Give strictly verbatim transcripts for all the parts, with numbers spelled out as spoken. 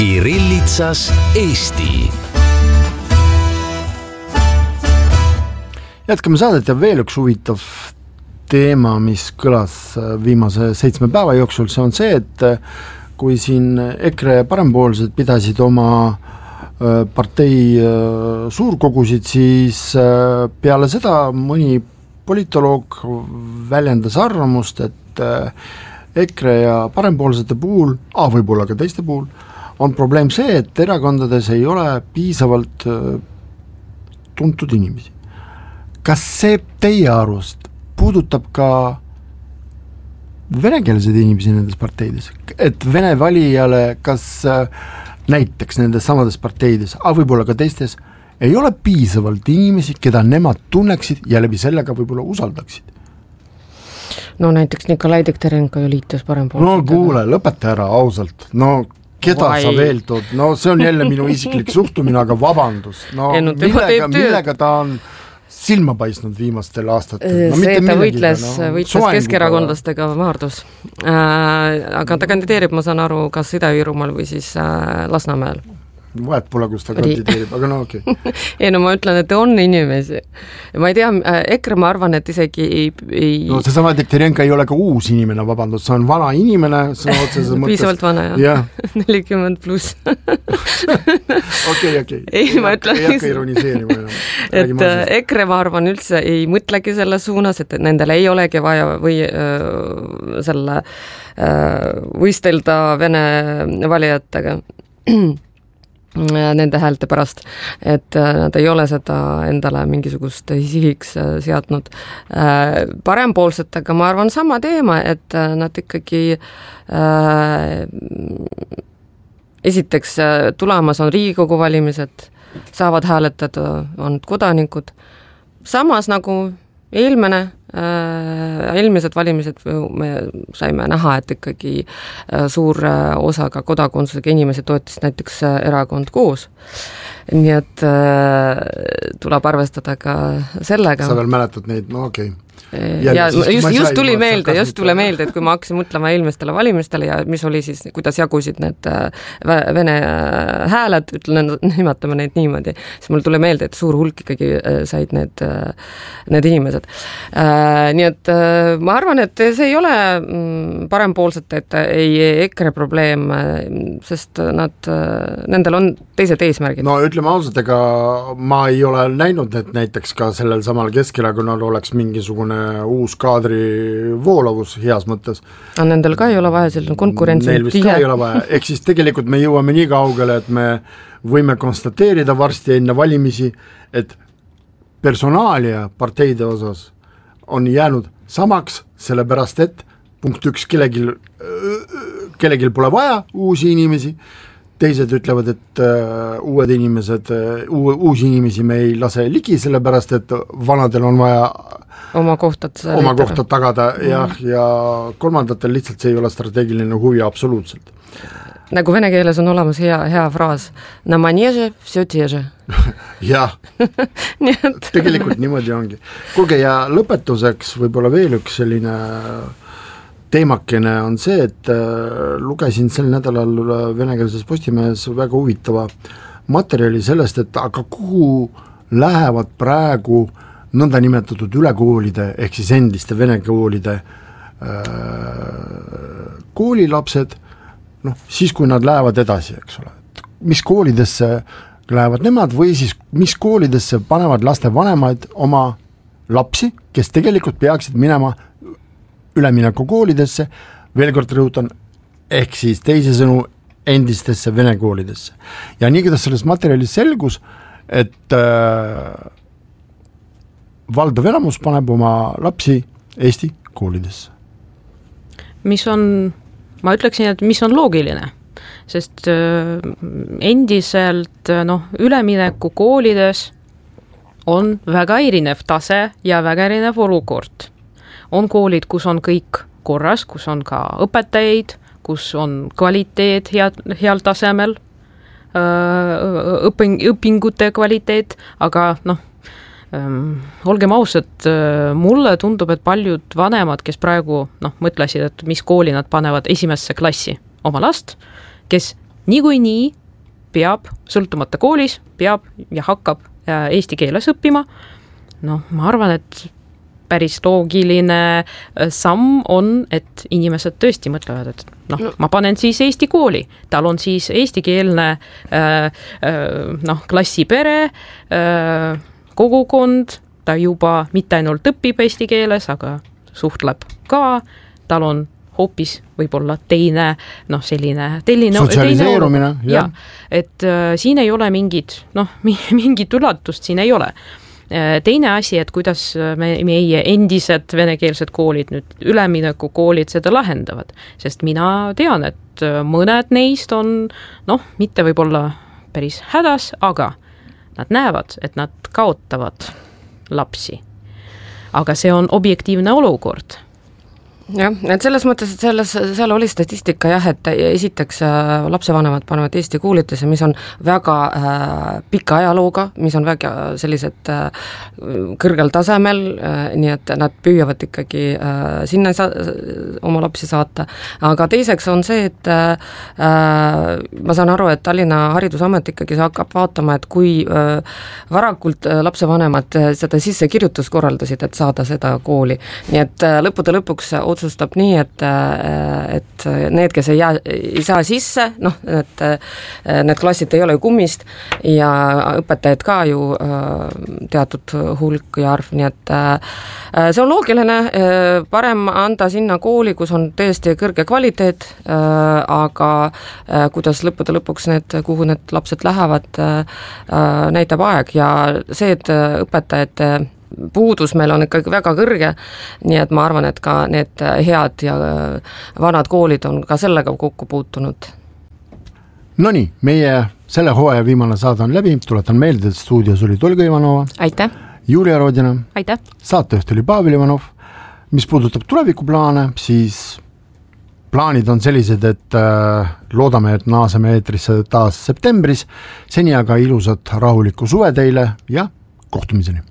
Kirillitsas Eesti. Jätkame saadet ja veel üks huvitav teema, mis kõlas viimase seitsme päeva jooksul, see on see, et kui siin EKRE parempoolsed pidasid oma partei suurkogusid, siis peale seda mõni politoloog väljendas arvamust, et EKRE ja parempoolsete puhul, ah, võib-olla ka teiste puhul, on probleem see, et erakondades ei ole piisavalt tuntud inimesi. Kas see teie arust puudutab ka venekeelseid inimesi nendes parteides? Et vene valijale, kas näiteks nendes samades parteides, aga võib-olla ka teistes, ei ole piisavalt inimesi, keda nemad tunneksid ja läbi sellega võib-olla usaldaksid? No näiteks Nikolai Dekterenko ju liitus parempoolsetega. No kuule, lõpeta ära ausalt. No keda Vai. Sa veel tood? No see on jälle minu isiklik suhtumine, aga vabandust. No ei, no, millega, millega ta on silma paisnud viimastel aastatel? No, see, ta võitles, no, võitles keskerakondlastega Maardus. Äh, aga ta kandideerib, ma saan aru, kas Ida-Virumaal või siis äh, Lasnamäel. Vahet pole, kus ta kandideerib, aga no okei. Okay. ei no ma ütlen, et on inimesi. Ma ei tea, EKRE ma arvan, et isegi ei... ei... No see sama Dekterenka ei ole ka uus inimene, vabandust, see on vana inimene. Piisavalt vana, jah. nelikümmend pluss. okei, okei. Ei, ma ütlen... Ei hakka ironiseerima enam. et EKRE ma arvan üldse ei mõtlegi selle suunas, et nendel ei olegi vaja või äh, selle äh, võistelda vene valijatega nende häälte pärast, et nad ei ole seda endale mingisugust sihiks seadnud. Parempoolsetega ma arvan sama teema, et nad ikkagi äh, esiteks tulemas on Riigikogu valimised, saavad hääletada, on kodanikud. Samas nagu eelmine äh, eelmised valimised me saime näha, et ikkagi äh, suur äh, osa ka kodakondsusega inimesi toetas näiteks äh, erakond Koos. Nii et äh, tuleb arvestada ka sellega. Sa veel mäletad neid, no okei. Okay. Ja, ja just, just tuli meelde, just tuli meelde, et kui ma hakkasin mõtlema eelmistele valimistele ja mis oli siis, kuidas jagusid need vene hääled, ütlen, nimetame neid niimoodi, siis mul tuli meelde, et suur hulk ikkagi said need, need inimesed. Nii et ma arvan, et see ei ole parempoolsete, et ei EKRE probleem, sest nad, nendel on teised eesmärgid. No ütleme ausalt, ega ma ei ole näinud, et näiteks ka sellel samal Keskerakonnal oleks mingisugune uus kaadri voolavus heas mõttes. Aga nendel ka ei ole vaja, selline konkurentsi. Neil vist ka ei ole vaja. Ehk siis tegelikult me jõuame nii kaugele, et me võime konstateerida varsti enne valimisi, et personaalia parteide osas on jäänud samaks, sellepärast et punkt üks, kellegil, kellegil pole vaja uusi inimesi, teised ütlevad, et uh, uued inimesed, uh, uusi inimesi me ei lase ligi, sellepärast et vanadel on vaja oma kohtad, oma kohtad tagada mm. ja, ja kolmandatel lihtsalt see ei ole strateegiline huvi absoluutselt. Nagu vene keeles on olemas hea, hea fraas, na maneže vse teže. jah, tegelikult niimoodi ongi. Kuulge, ja lõpetuseks võib-olla veel üks selline teemakene on see, et äh, lugesin sel nädalal venekeelses Postimehes väga huvitava materjali sellest, et aga kuhu lähevad praegu nõnda nimetatud ülekoolide ehk siis endiste vene koolide äh, koolilapsed, noh, siis kui nad lähevad edasi, eks ole, mis koolidesse lähevad nemad või siis mis koolidesse panevad laste vanemaid oma lapsi, kes tegelikult peaksid minema ülemineku koolidesse, veel kord rõhutan, ehk siis teise sõnu endistesse vene koolidesse. Ja nii, kuidas selles materjalis selgus, et äh, valdav enamus paneb oma lapsi Eesti koolidesse. Mis on, ma ütleksin, et mis on loogiline, sest äh, endiselt noh, ülemineku koolides on väga erinev tase ja väga erinev olukord. On koolid, kus on kõik korras, kus on ka õpetajaid, kus on kvaliteet head, heal tasemel, õping, õpingute kvaliteet, aga noh, olgem ausad, mulle tundub, et paljud vanemad, kes praegu noh, mõtlesid, et mis kooli nad panevad esimesse klassi oma last, kes niikuinii peab, sõltumata koolis, peab ja hakkab eesti keeles õppima. noh, ma arvan, et päris loogiline samm on, et inimesed tõesti mõtlevad, et noh, ma panen siis eesti kooli, tal on siis eestikeelne äh, äh, noh, klassipere, äh, kogukond, ta juba mitte ainult õpib eesti keeles, aga suhtleb ka, tal on hoopis võib-olla teine, noh, selline teline, sotsialiseerumine, teine ja, et äh, siin ei ole mingit, noh, mingit üllatust siin ei ole. Teine asi, et kuidas me, meie endised venekeelsed koolid, nüüd ülemineku koolid seda lahendavad, sest mina tean, et mõned neist on, noh, mitte võib-olla päris hädas, aga nad näevad, et nad kaotavad lapsi. Aga see on objektiivne olukord. Jah, et selles mõttes, et selles, seal oli statistika jah, et esiteks äh, lapsevanemad panevad Eesti koolitesse, mis on väga äh, pika ajalooga, mis on väga sellised äh, kõrgel tasemel, äh, nii et nad püüavad ikkagi äh, sinna sa- oma lapsi saata. Aga teiseks on see, et äh, ma saan aru, et Tallinna Haridusamet ikkagi hakkab vaatama, et kui äh, varakult äh, lapsevanemad äh, seda sissekirjutus korraldasid, et saada seda kooli. Nii et äh, lõppude lõpuks otsustab nii, et, et need, kes ei, jää, ei saa sisse, noh, et need klassid ei ole ju kummist ja õpetajad ka ju teatud hulk ja arv, nii et see on loogiline, parem anda sinna kooli, kus on tõesti kõrge kvaliteet, aga kuidas lõppude lõpuks need, kuhu need lapsed lähevad, näitab aeg ja see, et õpetajate puudus meil on ikkagi väga kõrge, nii et ma arvan, et ka need head ja vanad koolid on ka sellega kokku puutunud. Nonii, meie selle hooaja viimane saade on läbi, tuletan meelde, et stuudios oli Tolga Ivanova. Aitäh! Julia Rodina. Aitäh! Saatejuht oli Pavel Ivanov. Mis puudutab tulevikuplaane, siis plaanid on sellised, et loodame, et naaseme eetrisse taas septembris. Seni aga ilusat rahulikku suve teile ja kohtumiseni!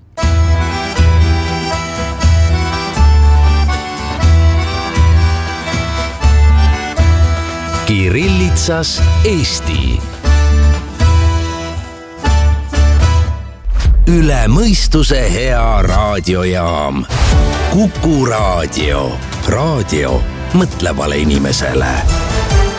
Kirillitsas Eesti. Üle mõistuse hea raadiojaam. Kuku raadio. Raadio mõtlevale inimesele.